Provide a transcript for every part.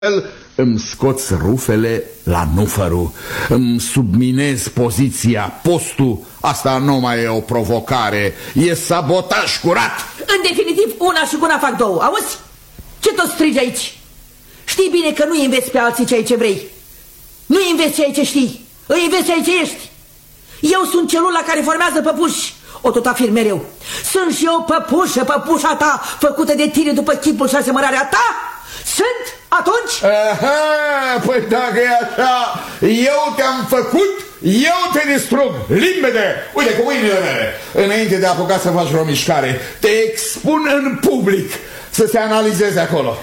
îmi scoți rufele la nufărul, îmi subminez poziția, postul. Asta nu mai e o provocare, e sabotaj curat. În definitiv, una și una fac două, auzi? Ce tot strigi aici? Știi bine că nu înveți pe alții ceea ce vrei. Nu înveți ceea ce știi, îi înveți ceea ce ești. Eu sunt celula care formează păpuși, o tot afirm mereu. Sunt și eu păpușă, păpușa ta, făcută de tine după chipul și asemănarea ta? Sunt atunci? Aha, păi dacă e așa, eu te-am făcut, eu te distrug, limpede. Uite, cu mâinile mele, înainte de a apuca să faci o mișcare, te expun în public să se analizeze acolo.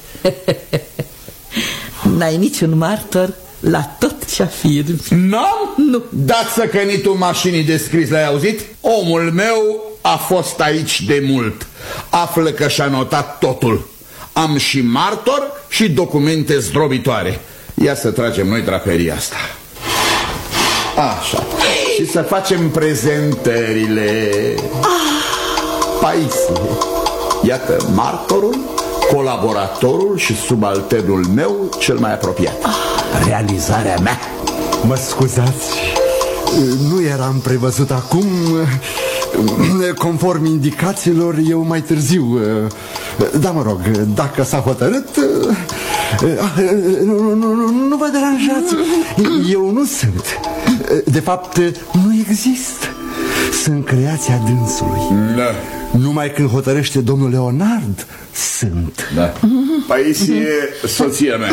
N-ai niciun martor la tot ce afirmi. N-am? Nu. Dați-să cănitul mașinii de scris, l-ai auzit? Omul meu a fost aici de mult. Află că și-a notat totul. Am și martor și documente zdrobitoare. Ia să tragem noi draperia asta. Așa. Și să facem prezentările. Paisie. Iată martorul, colaboratorul și subalternul meu cel mai apropiat. Realizarea mea. Mă scuzați, nu eram prevăzut acum. Conform indicațiilor, eu mai târziu. Da, mă rog, dacă s-a hotărât, nu vă deranjați. Eu nu sunt. De fapt, nu exist. Sunt creația dânsului. Da. Numai când hotărăște domnul Leonard, sunt. Da. Paisie, soția mea.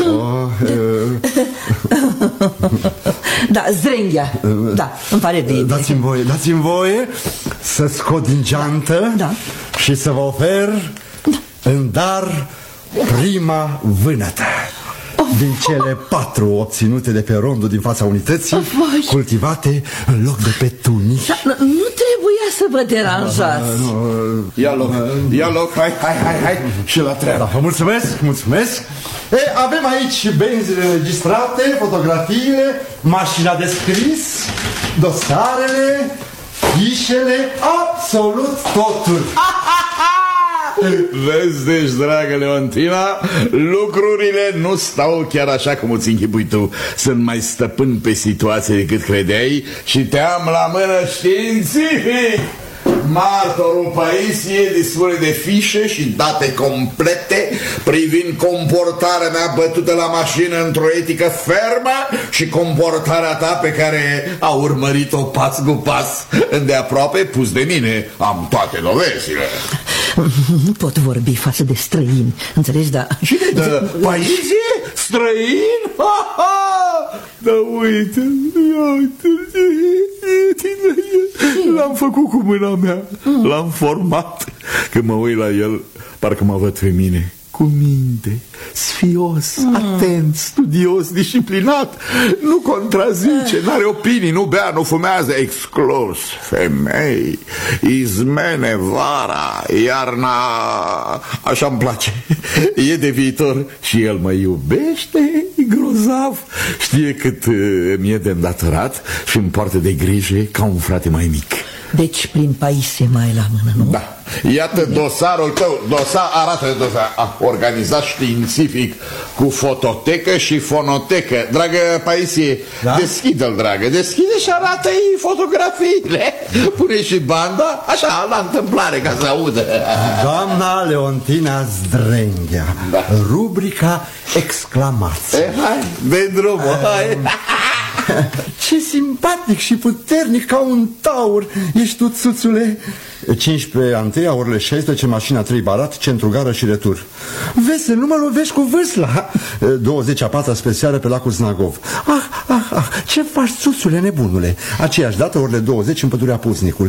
Da, Zdrenghia. Da, îmi pare bine. Dați-mi voie să scot din geantă, da, și să vă ofer în dar prima vânătă din cele 4 obținute de pe rondul din fața unității, cultivate în loc de petunii. Nu trebuia să vă deranjați. Ia loc, hai, și la treabă. Da, vă mulțumesc. Avem aici benzile înregistrate, fotografiile, mașina de scris, dosarele, fișele, absolut totul. Vezi, deci, dragă Leontina, lucrurile nu stau chiar așa cum îți închipui tu. Sunt mai stăpân pe situație decât credeai și te am la mână științific. Martorul Paisie dispune de fișe și date complete privind comportarea mea bătută la mașină într-o etică fermă și comportarea ta pe care a urmărit-o pas cu pas îndeaproape pus de mine. Am toate dovezile. Nu pot vorbi față de străini, înțelegi, da? Cine dă? Paisie? Străin? Da, uite, l-am făcut cu mâna mea, l-am format. Când mă uit la el, parcă mă văd pe mine, cu minte, sfios, atent, studios, disciplinat, nu contrazice, n-are opinii, nu bea, nu fumează, exclus, femei, izmene, vara, iarna, așa-mi place, e de viitor și el mă iubește, grozav, știe cât mi-e de îndatorat și îmi poartă de grijă ca un frate mai mic. Deci prin Paisie mai la mână, nu? Da. Iată dosarul tău. Arată dosar. Organizat științific, cu fototecă și fonotecă. Dragă Paisie, da? Deschide-l, dragă. Deschide și arată-i fotografiile. Pune și banda, așa, la întâmplare, ca să audă. Doamna Leontina Zdrenghia, da. Rubrica exclamație. Hai, dă drumul, hai. Ce simpatic și puternic, ca un taur ești tu, țuțule. 15 a 1-a, orele 16, mașina 3 Barat, centru gară și retur. Vezi să nu mă lovești cu vâsla. 20 a 4-a spre seară pe lacul Znagov. Ce faci, țuțule, nebunule? Aceeași dată, orele 20, în pădurea Pusnicul.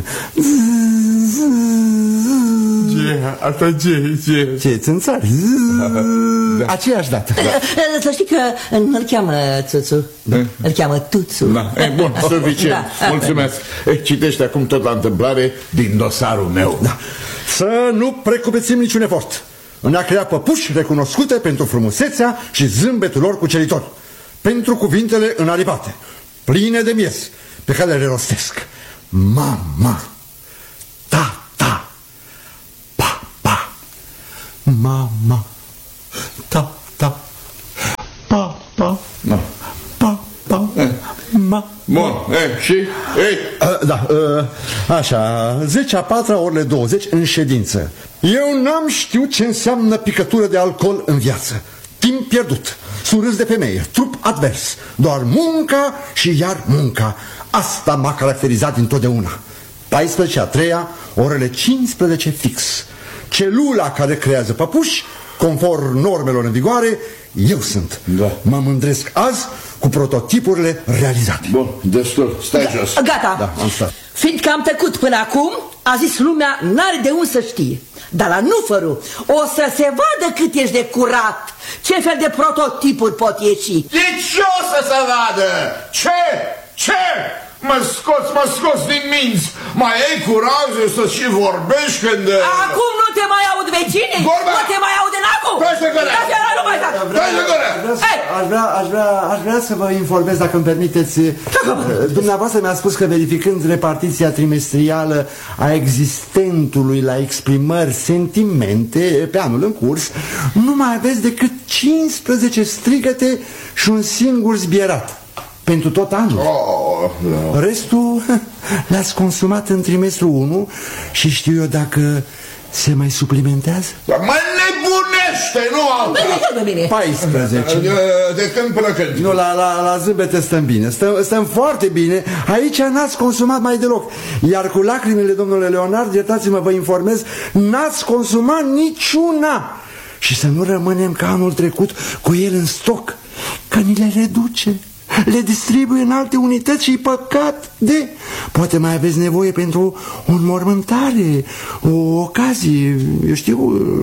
Ce, țânțari? Da. Aceeași dată. Să știi că nu-l cheamă Țuțu, îl cheamă Tuțu. Da. Bun, suficient, mulțumesc. Citește acum tot la întâmplare din dosarul meu. Da. Să nu precupețim niciun efort în a crea păpuși recunoscute pentru frumusețea și zâmbetul lor cuceritor, pentru cuvintele înaripate, pline de miez, pe care le rostesc: mama, tata, papa, mama, tata, Papa. Papa. Ma. Bun, și? Da, așa, 10/4, orele 20 în ședință. Eu n-am știut ce înseamnă picătură de alcool în viață. Timp pierdut, surâs de femeie, trup advers. Doar munca și iar munca. Asta m-a caracterizat dintotdeauna. 14/3, orele 15 fix. Celula care creează păpuși, conform normelor în vigoare, eu sunt. Da. Mă mândresc azi cu prototipurile realizate. Bun, destul, stai jos. Gata. Da, am stat. Fiindcă am tăcut până acum, a zis lumea, n-are de unde să știe. Dar la Nufăru o să se vadă cât ești de curat. Ce fel de prototipuri pot ieși. De ce o să se vadă? Ce? Mă scoți din minți. Mai ai curajul să și vorbești când... Acum nu te mai aud, vecine? Vorba! Nu te mai aud în acum? Aș vrea să vă informez, dacă îmi permiteți. Dumneavoastră mi-a spus că verificând repartiția trimestrială a existentului la exprimări sentimente pe anul în curs, nu mai aveți decât 15 strigăte și un singur zbierat pentru tot anul. Restul l-ați consumat în trimestrul 1 și știu eu dacă se mai suplimentează. Mă nebunește, nu altă. 14. De când până când? Nu, la zâmbete stăm bine. Stăm foarte bine. Aici n-ați consumat mai deloc. Iar cu lacrimile, domnule Leonard, iertați-mă, vă informez, n-ați consumat niciuna. Și să nu rămânem ca anul trecut cu el în stoc, că ni le reduce, le distribuie în alte unități și păcat de... Poate mai aveți nevoie pentru o înmormântare, o ocazie, eu știu...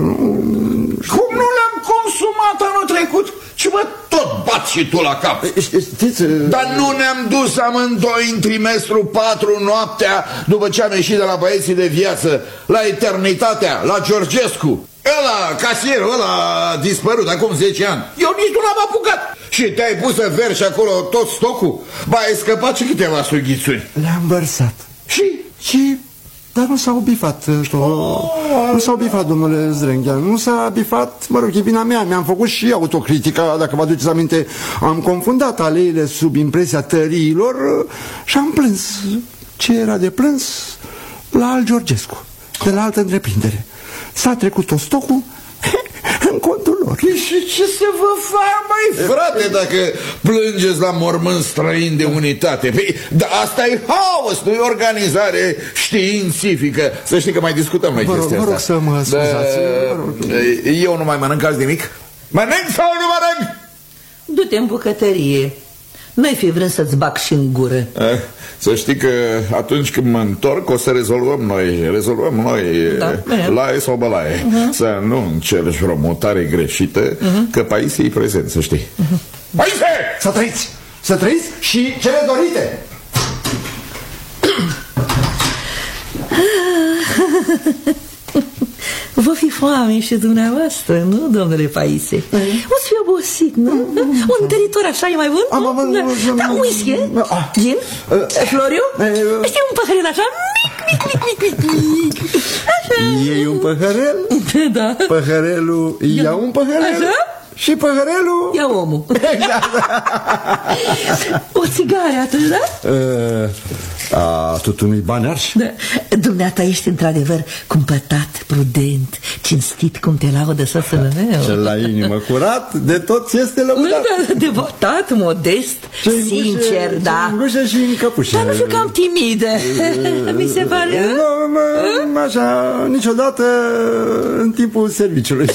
Cum nu le-am consumat anul trecut? Și mă tot bat și tu la cap. Știți... Dar nu ne-am dus amândoi în trimestru 4 noaptea după ce am ieșit de la băieții de viață, la Eternitatea, la Georgescu. Ăla, casierul ăla a dispărut acum 10 ani. Eu nici nu l-am apucat. Și te-ai pus să verși acolo tot stocul? Ba, ai scăpat și câteva sughițuri. Le-am vărsat. Și... Dar nu s-au bifat. Nu s-au bifat, domnule Zdrenghean. Nu s-a bifat, mă rog, e vina mea. Mi-am făcut și autocritica. Dacă vă aduceți aminte, am confundat aleile sub impresia tăriilor și am plâns. Ce era de plâns? La al Georgescu, de la altă întreprindere. S-a trecut tot stocul în contul lor. Și ce să vă fac, mai frate, dacă plângeți la mormânt străin de unitate? Păi, dar asta e haos, nu e organizare științifică. Să știi că mai discutăm noi chestia asta. Vă rog să mă scuzați. Eu nu mai mănânc azi nimic? Mănânc sau nu mănânc? Du-te în bucătărie. N-ai fi vrând să-ți bag și în gură. Să știi că atunci când mă întorc o să rezolvăm noi laie sau bălaie. Să nu încerci vreo mutare greșită, că Paisie e prezent, să știi. Paisie! Să trăiți și cele dorite. Vă fi foame și dumneavoastră, nu, domnule Paisie? O să fi obosit, nu? Un teritor așa e mai bun? Da, whisky, gin, Floriu? Știi, un păhărel așa, mic. Așa. Iei un păhărel? Da. Păhărelul ia un păhărel? Așa? Și păhărelul... Ia omul. O țigară atunci, da? Tutunui bani arși? Da. Dumneata ești într-adevăr cumpătat, prudent, cinstit, cum te laudă soțul meu. Cel la inimă curat, de tot este lăudat. Da, devotat, modest, sincer, da. În gușă și în căpușă. Dar nu știu, cam timidă. Mi se pare. Nu, așa, niciodată în timpul serviciului.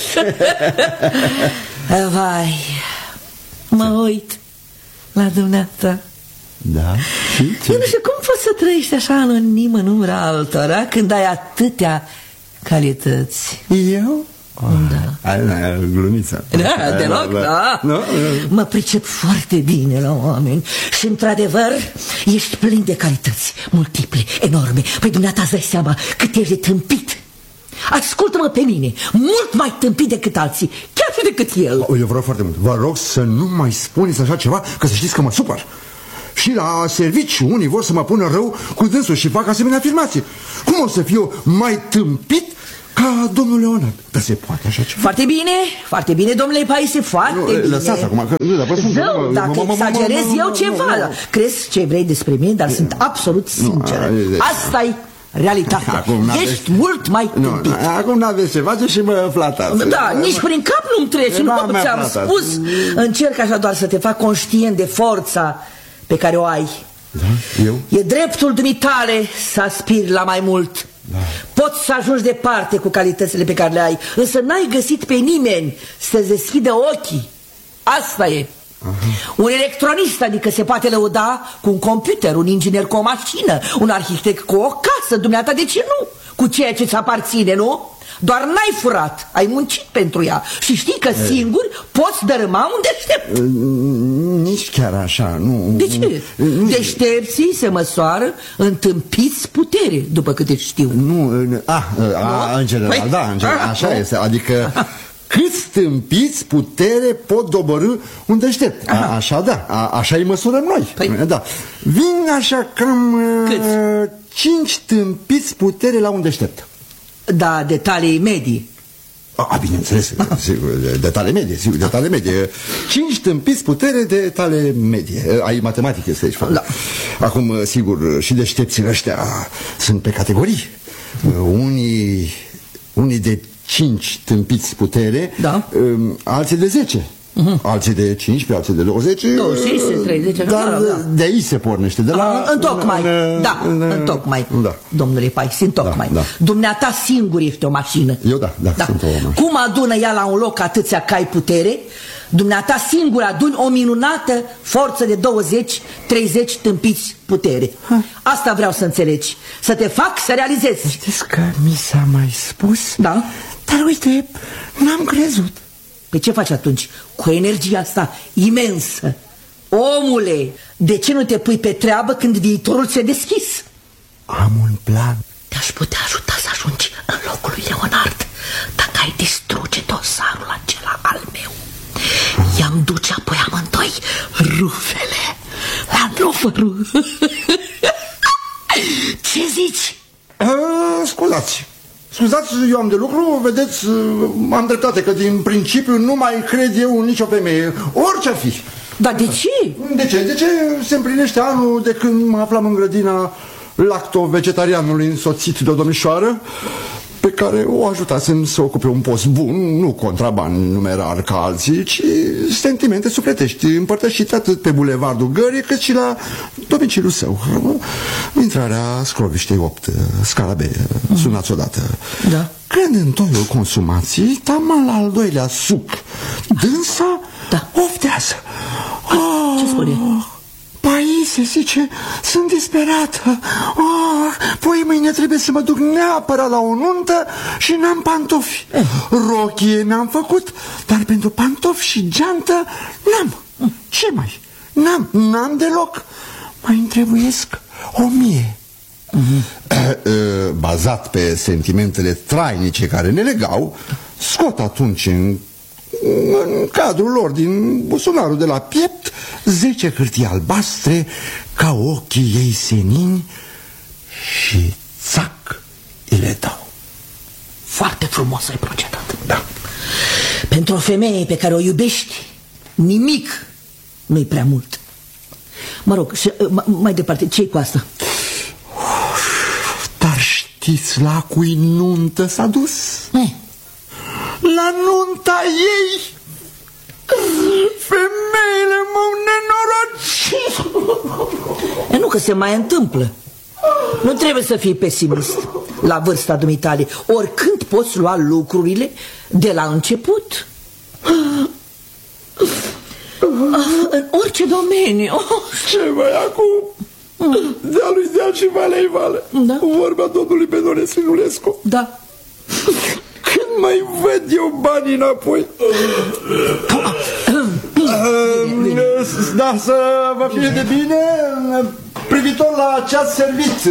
Vai, mă uit la dumneata. Da? Eu nu știu, cum poți să trăiești așa anonim în umbra altora când ai atâtea calități? Eu? Da. Glumița. Da, deloc, da. Mă pricep foarte bine la oameni și, într-adevăr, ești plin de calități multiple, enorme. Păi dumneata îți dai seama cât ești de tâmpit. Ascultă-mă pe mine, mult mai tâmpit decât alții, chiar și decât el. Eu vreau foarte mult. Vă rog să nu mai spuneți așa ceva, că să știți că mă supăr. Și la serviciu unii vor să mă pună rău cu dânsul și fac asemenea afirmații. Cum o să fiu mai tâmpit ca domnul Leonard. Dar se poate așa ceva? Foarte bine, domnule Paisie, foarte bine. Lăsați acum, că nu, zău, dacă exagerez eu ceva. Crezi ce vrei despre mine, dar sunt absolut sinceră. Asta-i realitatea. Ești mult mai tâmpit. Acum n-aveți ce face și mă flatați. Da, nici prin cap nu-mi trece. Nu ți-am spus. Încerc așa doar să te fac conștient de forța pe care o ai. Da, eu? E dreptul dumitale să aspiri la mai mult. Da. Poți să ajungi departe cu calitățile pe care le ai, însă n-ai găsit pe nimeni să-ți deschidă ochii. Asta e. Un electronist, adică se poate lăuda cu un computer, un inginer cu o mașină, un arhitect cu o casă, dumneata, de ce nu? Cu ceea ce ți aparține, nu? Doar n-ai furat, ai muncit pentru ea și știi că singur poți dărâma un deștept. Nici chiar așa, nu. De ce? Deștepții se măsoară în tâmpiți putere, după câte știu. Nu, în general, da, în general, așa este, adică câți tâmpiți putere pot dobărî un deștept. Așa, da, așa îi măsurăm noi. Da. Vin așa cam 5 tâmpiți putere la un deștept. Da, detalii medii. Bineînțeles, sigur, de tale medie, sigur, de tale medie. 5 tâmpiți putere de tale medie. Ai matematică este aici. Da. Acum, sigur, și deștepții ăștia sunt pe categorii. Unii de 5 tâmpiți putere, da. Alții de 10. Alții de 15, alții de 20, 25, 30. Dar de aici se pornește, de la... Întocmai, întocmai, domnule Paisie, întocmai. Dumneata singur ești o mașină. Eu da, sunt o mașină. Cum adună ea la un loc atâția cai putere, dumneata singur aduni o minunată forță de 20-30 tâmpiți putere. Asta vreau să înțelegi, să te fac să realizezi. Știți că mi s-a mai spus? Da. Dar uite, n-am crezut. Păi ce faci atunci cu energia asta imensă? Omule, de ce nu te pui pe treabă când viitorul ți-e deschis? Am un plan. Te-aș putea ajuta să ajungi în locul lui Leonard dacă ai distruge dosarul acela al meu. I-am duce apoi amândoi rufele la Nofărul. Ce zici? Scuzați, eu am de lucru, vedeți, am dreptate că din principiu nu mai cred eu în nicio femeie, orice ar fi. Dar de ce? De ce se împlinește anul de când mă aflam în grădina lacto-vegetarianului însoțit de o domnișoară pe care o ajutasem să ocupe un post bun, nu contrabani numerar ca alții, ci sentimente sufletești împărtășite atât pe bulevardul Gării cât și la domiciliul său. Intrarea Scroviștei 8, scara B, sunați odată. Da. Când în toiul consumației, taman la al doilea suc, dânsa oftează. Ce spune? Paisie, zice, sunt disperată. Păi mâine trebuie să mă duc neapărat la o nuntă și n-am pantofi. Rochie mi-am făcut, dar pentru pantofi și geantă n-am. Ce mai? N-am deloc. Mai îmi trebuiesc 1000. Bazat pe sentimentele trainice care ne legau, scot atunci în cadrul lor din buzunarul de la piept 10 hârtii albastre ca ochii ei senini și țac îi le dau. Foarte frumos ai procedat. Da. Pentru o femeie pe care o iubești, nimic nu-i prea mult. Mă rog, și, mai departe, ce-i cu asta? Dar știți la cui nuntă s-a dus? La nunta ei. Femeile m-au nenorocit. Nu că se mai întâmplă. Nu trebuie să fii pesimist la vârsta dumitale. Oricând poți lua lucrurile de la început. În orice domeniu. Ce mai acum? De-a lui Dea și Valea-i Vale. Da. Vorba domnului Bedonescu Nulescu. Da. Când mai văd eu banii înapoi? Da, să vă fie de bine. Privitor la ce ați servit.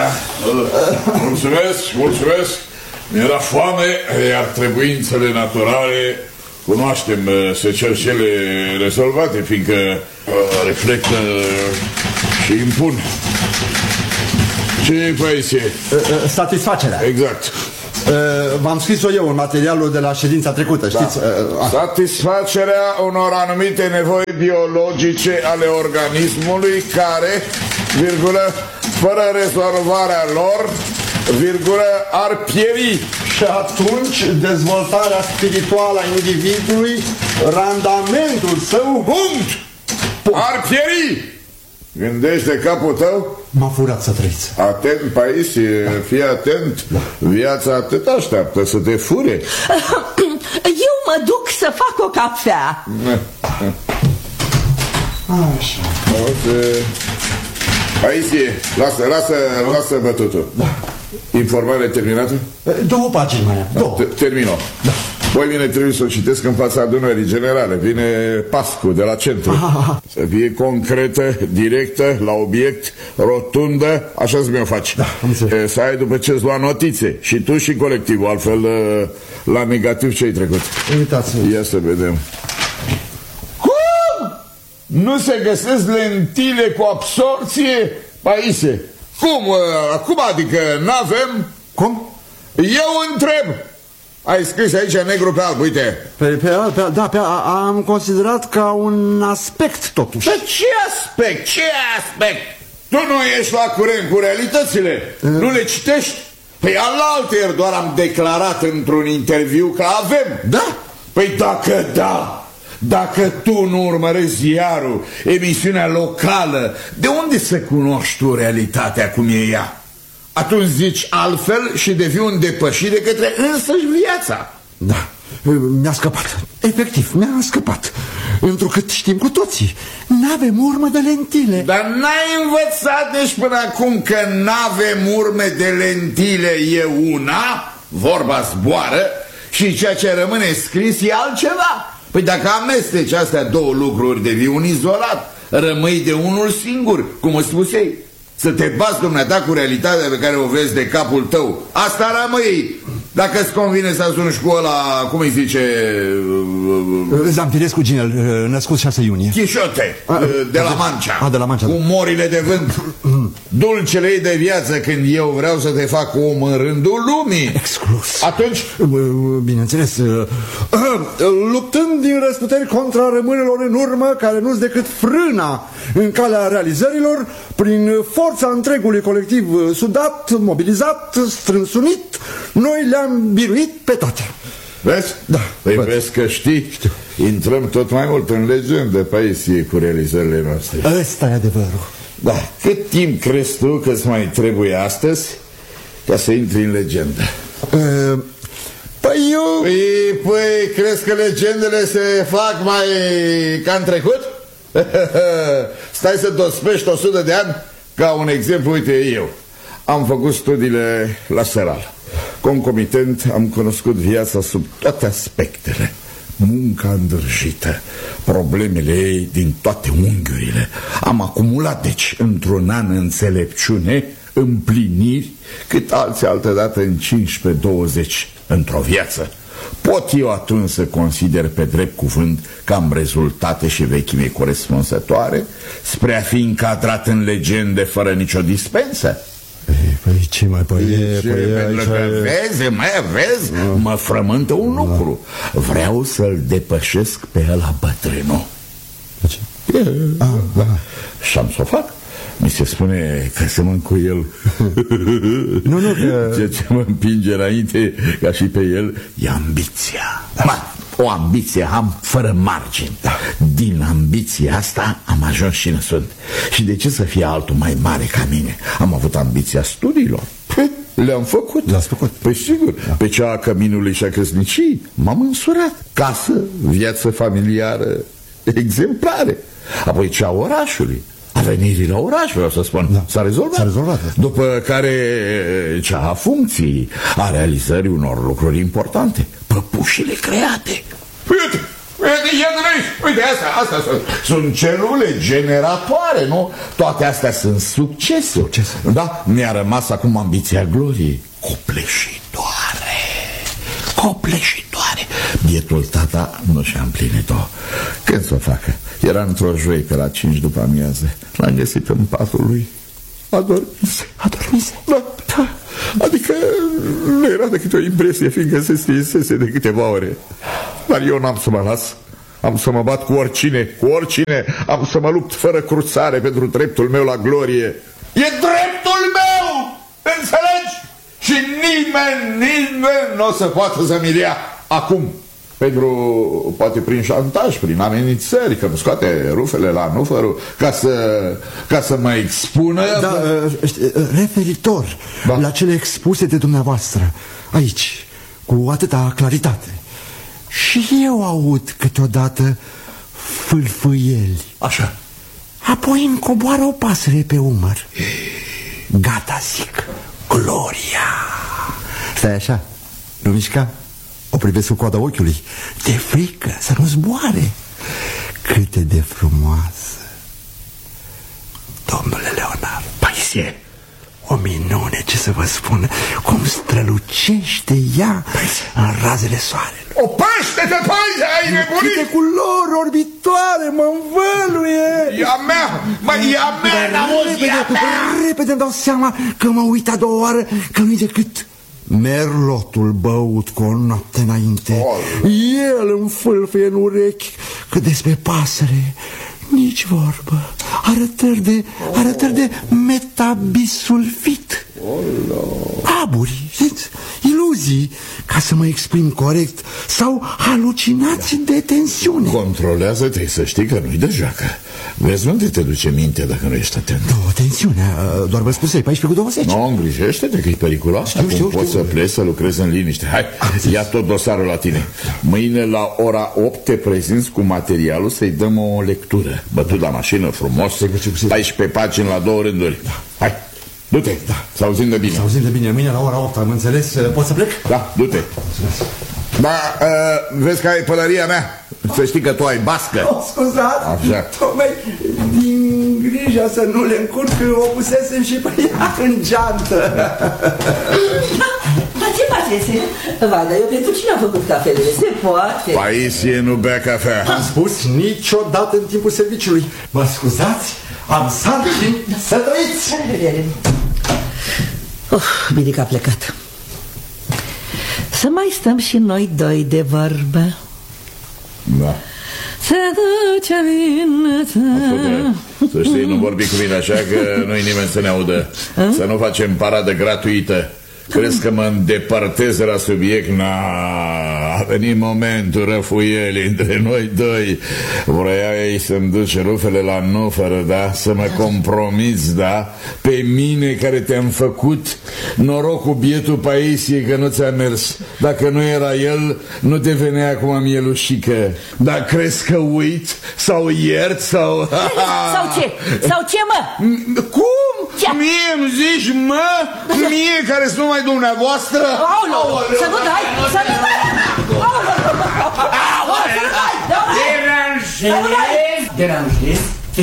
Mulțumesc. Mi-era foame, iar trebuințele naturale cunoaștem, se cer cele rezolvate, fiindcă reflectă și impun. Ce-i, Paisie? Satisfacerea. Exact. V-am scris-o eu în materialul de la ședința trecută, știți? Satisfacerea unor anumite nevoi biologice ale organismului care, virgulă, fără rezolvarea lor, virgulă, ar pieri. Și atunci dezvoltarea spirituală a individului, randamentul său, punct! Ar pieri! Gândește capul tău? M-a furat să trăiți. Atent, Paisie, fii atent. Viața atât așteaptă să te fure. Eu mă duc să fac o cafea. Așa. Paisie, lasă bătutul. Informare terminată? 2 pagini mai am. 2. Termin-o. Poi vine, trebuie să o citesc în fața adunării generale. Vine Pascu de la centru. Să fie concretă, directă, la obiect, rotundă. Așa-ți mi-o faci. Să ai după ce-ți lua notițe. Și tu și colectivul. Altfel, la negativ ce-ai trecut? Uitați-vă. Ia să vedem. Cum? Nu se găsesc lentile cu absorție? Paisie, cum adică n-avem? Cum? Eu întreb. Ai scris aici negru pe alb, uite. Am considerat ca un aspect totuși. Dar ce aspect? Ce aspect? Tu nu ești la curent cu realitățile? Nu le citești? Păi alaltăieri doar am declarat într-un interviu că avem. Da? Păi dacă tu nu urmărești ziarul, emisiunea locală, de unde să cunoști tu realitatea cum e ea? Atunci zici altfel și devii un depășit de către însăși viața. Da, mi-a scăpat. Efectiv, mi-a scăpat. Întrucât știm cu toții, n-avem urmă de lentile. Dar n-ai învățat nici până acum că n-avem urme de lentile e una, vorba zboară, și ceea ce rămâne scris e altceva. Păi dacă amesteci astea 2 lucruri, devii un izolat, rămâi de unul singur, cum îți spusei. Să te bați dumneata cu realitatea pe care o vezi de capul tău. Asta rămâi. Dacă îți convine să ajungi cu ăla, cum îi zice... Zampirescu Ginel, născut 6 iunie. Chișote, de la Mancea. De la Mancea. Cu morile de vânt. Dulcele ei de viață, când eu vreau să te fac om în rândul lumii. Exclus. Atunci? Bineînțeles, luptând din răsputeri contra rămânelor în urmă, care nu-s decât frâna în calea realizărilor, prin forța întregului colectiv sudat, mobilizat, strânsunit, noi le-am biruit pe toate. Vezi? Da. Păi vezi că știi? Intrăm tot mai mult în legendă, Paisie, cu realizările noastre. Ăsta e adevărul. Da. Cât timp crezi tu că îți mai trebuie astăzi ca să intri în legendă? Păi eu... Păi, crezi că legendele se fac mai ca în trecut? Stai să dospești 100 de ani? Ca un exemplu, uite, eu am făcut studiile la Seral. Concomitent am cunoscut viața sub toate aspectele. Munca îndrăjită, problemele ei din toate unghiurile. Am acumulat, deci, într-un an înțelepciune, împliniri, cât alții altădată în 15-20 într-o viață. Pot eu atunci să consider pe drept cuvânt că am rezultate și vechime corespunzătoare spre a fi încadrat în legende fără nicio dispensă? Păi ce mai Pentru că vezi, mă frământă un lucru. Vreau să-l depășesc pe ăla bătrânul. Și am să o fac. Mi se spune că semăn cu el. Ceea ce mă împinge înainte ca și pe el e ambiția. O ambiție am fără margini. Din ambiția asta am ajuns și sunt. Și de ce să fie altul mai mare ca mine? Am avut ambiția studiilor. Le-am făcut. Le-ați făcut? Păi sigur, pe cea a căminului și a căsnicii m-am însurat. Casă, viață familiară exemplare. Apoi cea a orașului, a venirii la oraș, vreau să spun, s-a rezolvat. După care cea a funcției, a realizării unor lucruri importante, păpușile create. Uite, astea sunt celule generatoare, nu? Toate astea sunt succese. Da? Mi-a rămas acum ambiția gloriei. Copleșitoare. Bietul tata nu și-a împlinit-o. Când să o facă? Era într-o joi pe la 5 după amiază. L-am găsit în patul lui. Adormise. Da. Adică nu era decât o impresie, fiindcă se stinsese de câteva ore. Dar eu n-am să mă las. Am să mă bat cu oricine, am să mă lupt fără cruțare pentru dreptul meu la glorie. E dreptul meu! Înțelegi? Și nimeni nu o să poată să mi-l ia acum. Pentru, poate prin șantaj, prin amenințări, că nu scoate rufele la Nufăru ca să mă expună. Da, referitor la cele expuse de dumneavoastră aici, cu atâta claritate. Și eu aud câteodată fâlfâieli. Așa. Apoi îmi coboară o pasăre pe umăr. Gata, zic, Gloria. Stai așa, nu mișca. O privesc cu coada ochiului. De frică să nu zboare. Cât de frumoasă. Domnule Leonard. Paisie. O minune, ce să vă spun. Cum strălucește ea în razele soarelui. O paște-te, Paisie, ai nebunit? Câte culori orbitoare mă învăluie. E a mea, e a mea, n-auzi, e a mea. Repede îmi dau seama că mă uit a doua oară, că nu-i decât merlotul băut cu o noapte înainte. El îmi fâlfâie în urechi că despre pasăre nici vorbă. Arătări de metabisulfit. Aburi, iluzii, ca să mă exprim corect, sau halucinații de tensiune. Controlează-te, să știi că nu-i de joacă. Vezi unde te duce mintea dacă nu ești atent. Nu, tensiunea, doar vă spusei, 14:20. Nu, îngrijește-te că e periculos. Acum poți să pleci să lucrezi în liniște. Hai, ia tot dosarul la tine. Mâine la ora 8 te prezinți cu materialul să-i dăm o lectură. Bătut la mașină, frumos, 14 pagini la 2 rânduri. Hai, du-te, s-auzim de bine. S-auzim de bine, mâine la ora 8, am înțeles, pot să plec? Da, du-te. Da, vezi că ai pălăria mea. Să știi că tu ai bască. Scuzați, așa. Tocmai din grija să nu le încurc, o pusesem și pe ea în geantă. Dar ce faceți? Vai, dar eu pentru cine am făcut cafelele? Se poate. Paisie nu bea cafea. Am spus niciodată în timpul serviciului. Mă scuzați, am sarcini să trăiți. Bine că a plecat. Să mai stăm și noi doi de vorbă. Da. Să duce viața. Să știi, nu vorbi cu mine așa că nu-i nimeni să ne audă. Să nu facem paradă gratuită. Crezi că mă îndepărtez la subiect? A venit momentul răfuielii între noi doi. Vroiai să-mi duci rufele la Nufără, da? Să mă compromiți, da? Pe mine care te-am făcut. Noroc cu bietul Paisie că nu ți-a mers. Dacă nu era el, nu te venea acum mielușică. Dar crezi că uit? Sau iert? Sau... Sau ce? Sau ce, mă? Cum? Ce? Mie îmi zici, mă? Mie care sunt numai dumneavoastră? Aoleu, să nu dai, să nu dai! Deranjez?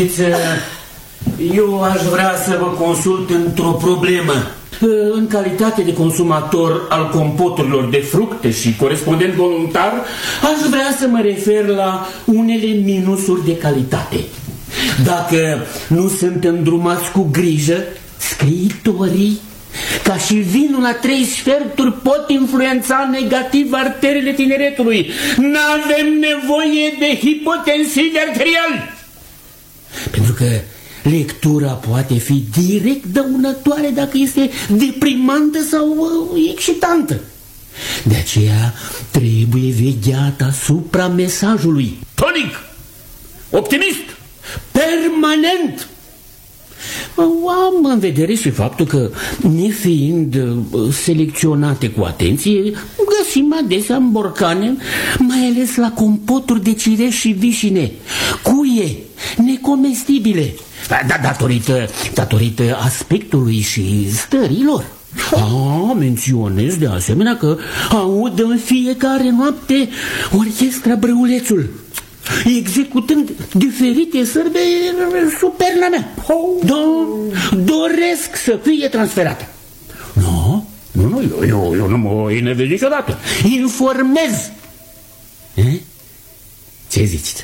Eu aș vrea să vă consult într-o problemă. În calitate de consumator al compoturilor de fructe și corespondent voluntar, aș vrea să mă refer la unele minusuri de calitate. Dacă nu sunt îndrumați cu grijă, scriitorii, ca și vinul la 3 sferturi, pot influența negativ arterele tineretului. N-avem nevoie de hipotensivi arteriali. Pentru că lectura poate fi direct dăunătoare dacă este deprimantă sau excitantă. De aceea trebuie vegheat asupra mesajului. Tonic, optimist, permanent. Am în vedere și faptul că, nefiind selecționate cu atenție, găsim adesea în borcane, mai ales la compoturi de cireș și vișine, cuie necomestibile, datorită aspectului și stărilor. Menționez de asemenea că aud în fiecare noapte orchestra Brăulețul executând diferite sări de superna mea. Doresc să fie transferată. Nu, eu nu mă enervez niciodată. Informez. Ce zici?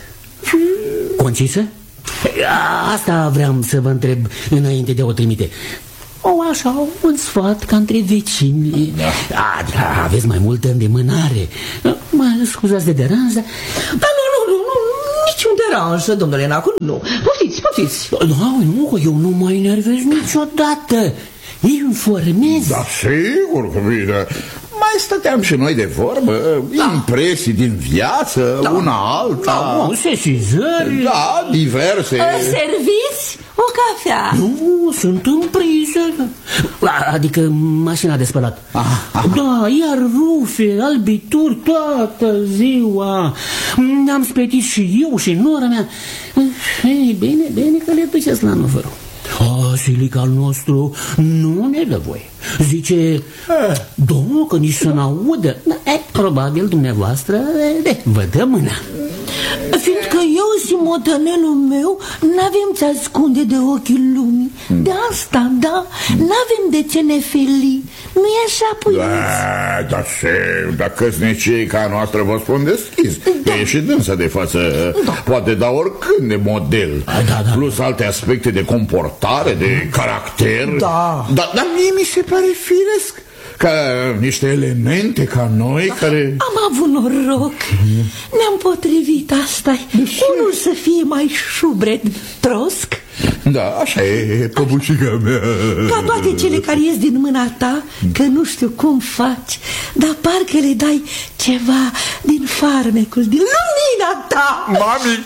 Concisă? Asta vreau să vă întreb înainte de a o trimite. așa, un sfat ca între vecini. Da. Aveți mai multă îndemânare. Mă scuzați de deranj, dar... Nu, niciun deranj, domnule Nacu, nu. Poftiți. Da, nu, eu nu mă enervez niciodată. Informez. Da, sigur că bine. Mai stăteam și noi de vorbă, impresii din viață, una alta. Da, sesizări. Da, diverse. Serviți o cafea? Nu, sunt în priză. Adică mașina de spălat. Da, iar rufe, albituri toată ziua. Ne-am spetit și eu și nora mea. Ei, bine că le duceți la Năvăru. Silica al nostru nu ne dă voie. Zice, domnul, că nici să n-audă. Probabil dumneavoastră vă dă mâna. Fiindcă eu și motănelul meu n-avem ce ascunde de ochii lumii. De asta, da, n-avem de ce ne feli. Nu e așa, puiuț? Da, căsniceica noastră vă spun deschis. E și dânsă de față. Poate da oricând de model. Plus alte aspecte de comportare, de caracter. Dar mie mi se pare firesc ca niște elemente ca noi care... Am avut noroc. Ne-am potrivit, asta-i. Unul să fie mai șubred, trosc. Da, așa e, păbușica mea. Ca toate cele care ies din mâna ta, că nu știu cum faci, dar parcă le dai ceva din farmecul, din lumina ta. Mami!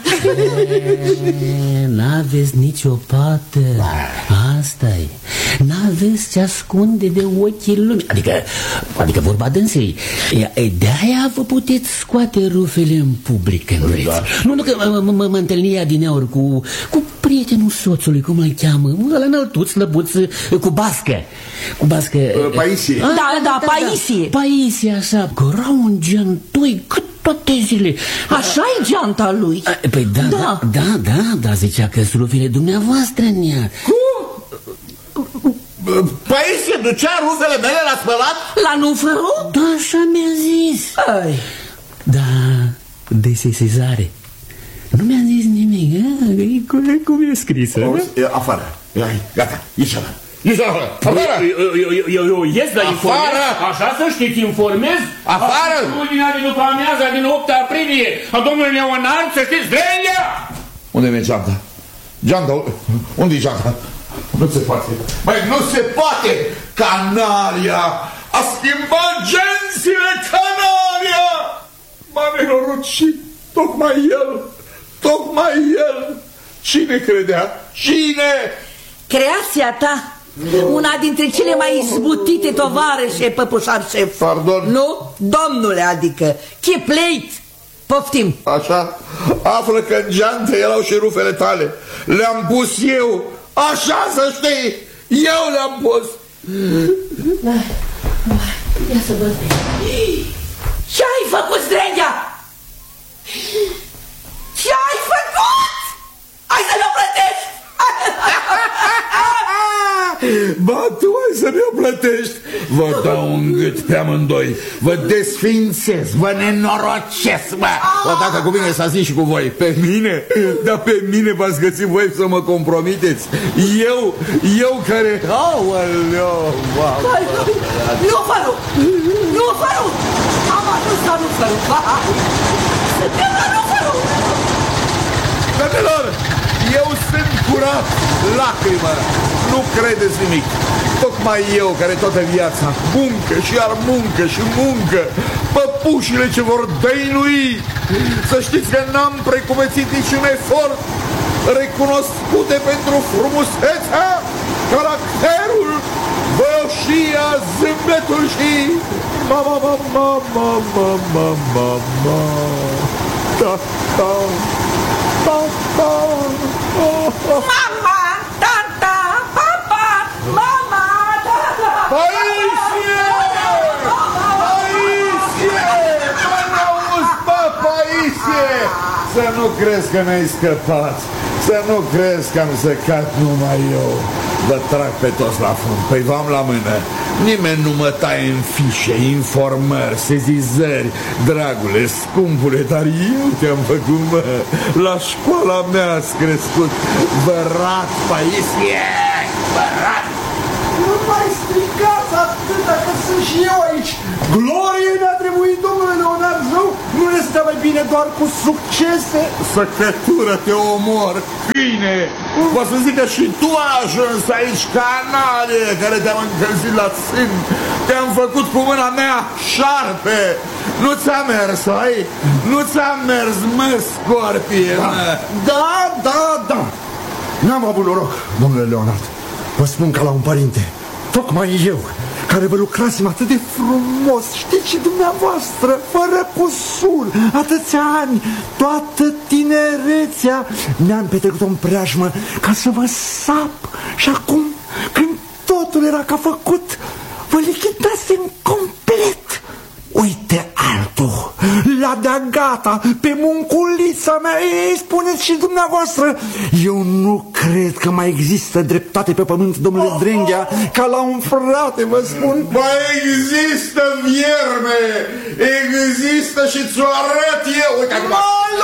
N-aveți nicio pată. Asta-i. N-aveți ce ascunde de ochii lumii. Adică vorba dânsei. De-aia vă puteți scoate rufele în public când vreți. Nu că mă întâlni adineauri cu prietenul soțului, cum îl cheamă, ăla înăltuț, slăbuț, cu bască. Paisie. Da, Paisie. Paisie, așa, că era un gentoi cât toate zile. Așa-i geanta lui. Păi da, zicea că rufele dumneavoastră ne-a... Paisie ducea rufele mele la spălat? La Nufăru? Da, așa mi-a zis. Da, de sesizare. Nu mi-a zis nimic, cum e scrisă. Afară, gata, ieși afară. Eu ies, dar informez. Așa să știți, informez. Afară! Ordinea de după amiaza din 8 aprilie a domnului Leonard, să știți, Drengea! Unde e geanta? Unde-i geanta? Nu se poate. Băi, nu se poate! Canalia! A schimbat gențile Canalia! M-a nenorocit, tocmai el. Cine credea? Cine? Creația ta, una dintre cele mai izbutite tovarășe, păpușar șef. Pardon? Nu, domnule, adică Chipleit. Poftim. Așa? Află că în geantă erau și rufele tale. Le-am pus eu. Așa să știi. Eu le-am pus. Ia să văd. Ce-ai făcut, Strengea? Ce-ai făcut? Hai să ne plătești. Ba, tu ai să ne-o plătești. Vă dau un gât pe amândoi. Vă desfințez, vă nenorocesc, bă. Odată cu mine s-a zis și cu voi. Pe mine? Dar pe mine v-ați găsit voi să mă compromiteți. Eu care... Aoleu, Nu, Făru! Am adus la Nufăru. Suntem la Nufăru. Fetelor, eu sunt curat, lacrimă. Nu credeți nimic. Tocmai eu, care toată viața muncă și iar muncă, păpușile ce vor dăinui. Să știți că n-am precupețit niciun efort recunoscute pentru frumusețea, caracterul, voioșia, zâmbetul și mama. Mama, tata, papa, mama, tata. Paisie! Să nu crezi că mi-ai scăpat. Să nu crezi că am săcat numai eu. Vă trag pe toți la fund. Păi v-am la mână. Nimeni nu mă taie în fișe, informări, sezizări. Dragule, scumpule, dar eu te-am făcut, mă. La școala mea ați crescut. Vă rat, Paisie! Vă rat! mai strigați atâta că sunt și eu aici. Glorie ne-a trebuit, domnule Leonard Zău. Nu ne stă mai bine doar cu succese? Săcătură, te omor, câine! Poți să zic că și tu ai ajuns aici, canale, care te-am încălzit la țin. Te-am făcut cu mâna mea șarpe. Nu ți-a mers, ai? Nu ți-a mers, mă, scorpie, mă. Da. N-am avut noroc, domnule Leonard. Vă spun ca la un părinte. Tocmai eu, care vă lucrasem atât de frumos, știți și dumneavoastră, fără cusur, atâția ani, toată tinerețea, ne-am petrecut-o în preajmă ca să vă sap. Și acum, când totul era ca făcut, vă lichidasem complet. Uite altul, la de-a gata, pe munculița mea. Ei, spuneți și dumneavoastră. Eu nu cred că mai există dreptate pe pământ, domnule Drenghea, ca la un frate, vă spun. Mai există, vierme, există și ți-o arăt eu. Uite acum.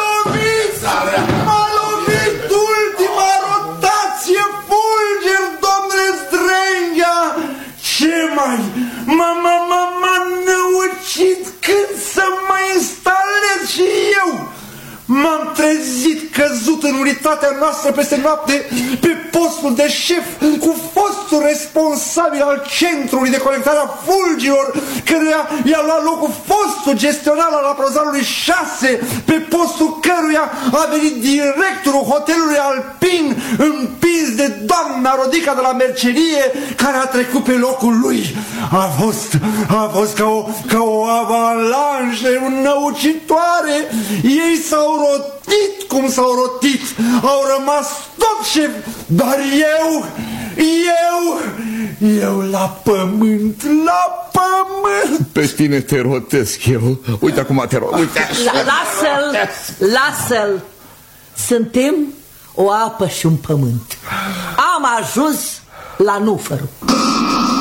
M-a lovit ultima rotație, Fulger, domnule Drenghea. Ce mai? M-a năucit când să mă instalez și eu. M-am trezit căzut în unitatea noastră peste noapte pe postul de șef cu fostul responsabil al centrului de colectare a fulgilor, căruia i-a luat locul fostul gestionar al aprozarului 6, pe postul căruia a venit directorul hotelului Alpin, împins de doamna Rodica de la mercerie, care a trecut pe locul lui. A fost ca o avalanșă năucitoare. Ei s-au rotit cum s-au rotit, au rămas tot șef, dar eu la pământ, Pe tine te rotesc eu. Uite acum te rot, uite. Lasă-l. Suntem o apă și un pământ. Am ajuns la Nufăru.